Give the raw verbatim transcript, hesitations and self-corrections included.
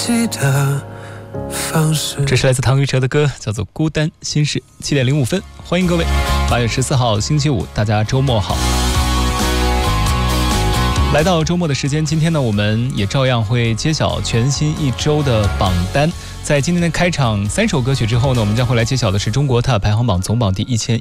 这是来自唐禹哲的歌，叫做《孤单心事》。七点零五分，欢迎各位。八月十四号星期五，大家周末好。来到周末的时间，今天呢，我们也照样会揭晓全新一周的榜单。在今天的开场三首歌曲之后呢，我们将会来揭晓的是中国 Top 排行榜总榜第一千